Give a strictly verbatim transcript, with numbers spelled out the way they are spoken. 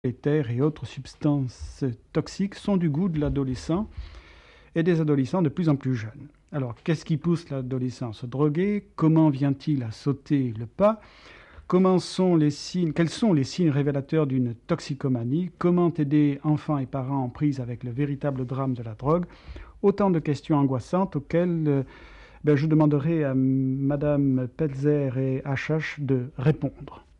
délétères et autres substances toxiques sont du goût de l'adolescent et des adolescents de plus en plus jeunes. Alors, qu'est-ce qui pousse l'adolescent à se droguer? Comment vient-il à sauter le pas? Comment sont les signes, quels sont les signes révélateurs d'une toxicomanie? Comment aider enfants et parents en prise avec le véritable drame de la drogue? Autant de questions angoissantes auxquelles euh, ben, je demanderai à Madame Pelzer et Achache de répondre.